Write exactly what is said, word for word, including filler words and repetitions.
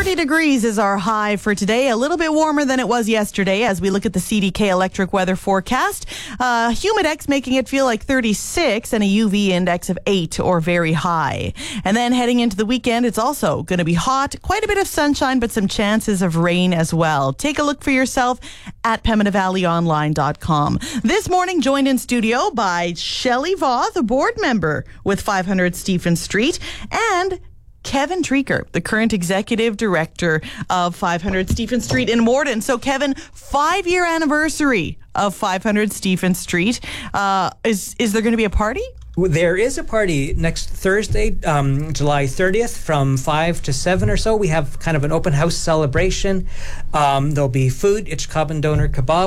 thirty degrees is our high for today. A little bit warmer than it was yesterday as we look at the C D K electric weather forecast. Uh, Humidex making it feel like thirty-six and a U V index of eight or very high. And then heading into the weekend, it's also going to be hot. Quite a bit of sunshine, but some chances of rain as well. Take a look for yourself at pembina valley online dot com. This morning, joined in studio by Shelley Voth, a board member with five hundred Stephen Street, and Kevin Treacher, the current executive director of five hundred Stephen Street in Morden. So, Kevin, five-year anniversary of five hundred Stephen Street. Uh, is is there going to be a party? There is a party next Thursday, um, July thirtieth, from five to seven or so. We have kind of an open house celebration. Um, there'll be food, Itchcobbin Doner Kebab.